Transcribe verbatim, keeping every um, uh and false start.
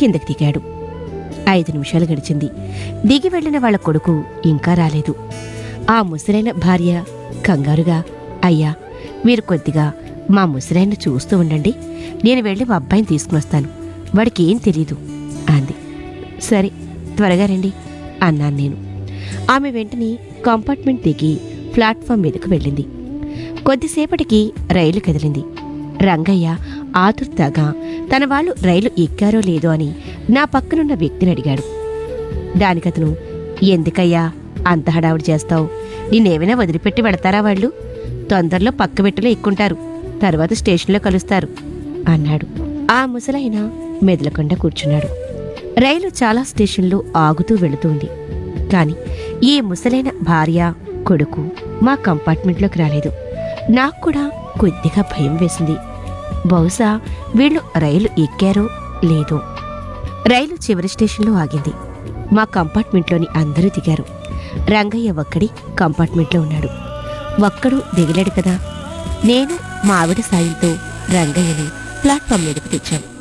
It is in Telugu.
కిందకి దిగాడు. ఐదు నిమిషాలు గడిచింది. దిగి వెళ్లిన వాళ్ల కొడుకు ఇంకా రాలేదు. ఆ ముసలైన భార్య కంగారుగా, అయ్యా, మీరు కొద్దిగా మా ముసలాయన్ని చూస్తూ ఉండండి, నేను వెళ్ళి మా అబ్బాయిని తీసుకునొస్తాను, వాడికి ఏం తెలీదు అంది. సరే, త్వరగా రండి అన్నాను నేను. ఆమె వెంటనే కంపార్ట్మెంట్ దిగి ప్లాట్ఫామ్ మీదకు వెళ్ళింది. కొద్దిసేపటికి రైలు కదిలింది. రంగయ్య ఆతుర్తగా తన వాళ్ళు రైలు ఎక్కారో లేదో అని నా పక్కనున్న వ్యక్తిని అడిగాడు. దానికతను, ఎందుకయ్యా అంత హడావుడి చేస్తావు, నిన్నేమైనా వదిలిపెట్టి వెళతారా వాళ్ళు? తొందరలో పక్క పెట్టలో ఎక్కుంటారు, తర్వాత స్టేషన్లో కలుస్తారు అన్నాడు. ఆ ముసలాయన మెదలకుండా కూర్చున్నాడు. రైలు చాలా స్టేషన్లు ఆగుతూ వెళుతుంది. కాని ఈ ముసలైన భార్య కొడుకు మా కంపార్ట్మెంట్లోకి రాలేదు. నాకు కూడా కొద్దిగా భయం వేసింది. బహుశా వీళ్ళు రైలు ఎక్కారో లేదో. రైలు చివరి స్టేషన్లో ఆగింది. మా కంపార్ట్మెంట్లోని అందరూ దిగారు. రంగయ్య ఒక్కడి కంపార్ట్మెంట్లో ఉన్నాడు. ఒక్కడు దిగలేడు కదా. నేను మా ఆవిడ సాయంతో రంగయ్యని ప్లాట్ఫామ్ మీదకు తెచ్చాం.